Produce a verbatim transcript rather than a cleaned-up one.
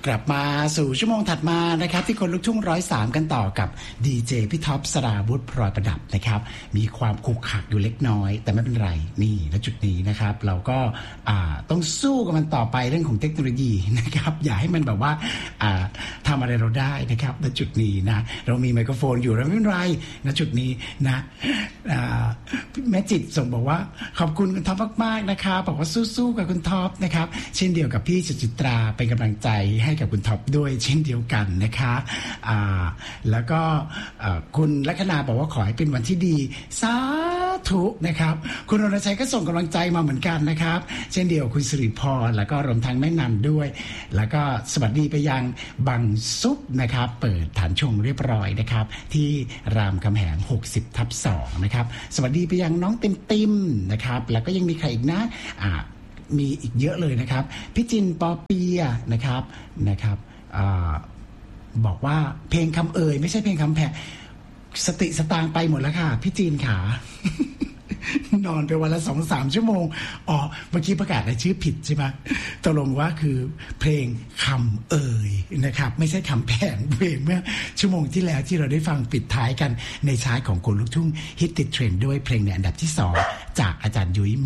กลับมาสู่ชั่วโมงถัดมานะครับที่คนลุกทุ่งร้อยสามกันต่อกับดีเจพี่ท็อปสราวุธพลอยประดับนะครับมีความขรุกขลักอยู่เล็กน้อยแต่ไม่เป็นไรนี่ณจุดนี้นะครับเราก็ต้องสู้กับมันต่อไปเรื่องของเทคโนโลยีนะครับอย่าให้มันแบบว่าทำอะไรเราได้นะครับณจุดนี้นะเรามีไมโครโฟนอยู่แล้วไม่เป็นไรณจุดนี้นะแม่จิตส่งบอกว่าขอบคุณคุณท็อปมากๆนะครับบอกว่าสู้ๆกับคุณท็อปนะครับเช่นเดียวกับพี่จิตราเป็นกำลังใจให้กับคุณท็อปด้วยเช่นเดียวกันนะคะอ่าแล้วก็คุณลัคนาบอกว่าขอให้เป็นวันที่ดีสาธุนะครับคุณรณชัยก็ส่งกำลังใจมาเหมือนกันนะครับเช่นเดียวคุณสิริพรแล้วก็รวมทั้งแม่นันด้วยแล้วก็สวัสดีไปยังบังซุปนะครับเปิดฐานชงเรียบร้อยนะครับที่รามคำแหง หกสิบทับสอง นะครับสวัสดีไปยังน้องติมติมนะครับแล้วก็ยังมีใครอีกนะอ่ามีอีกเยอะเลยนะครับพี่จินปอเปียนะครับนะครับอบอกว่าเพลงคำเอ่ยไม่ใช่เพลงคำแพงสติสตางไปหมดแล้วค่ะพี่จีนขา นอนไปวันละสองสามชั่วโมงอ๋อเมื่อกี้ประกาศรายชื่อผิดใช่ไหมตกลงว่าคือเพลงคำเอ่ยนะครับไม่ใช่คำแพงเพลงเมื่อชั่วโมงที่แล้วที่เราได้ฟังปิดท้ายกันในชาร์ตของคนลูกทุ่งฮิตติดเทรนด์ด้วยเพลงในอันดับที่สองจากอาจารย์ยุ้ย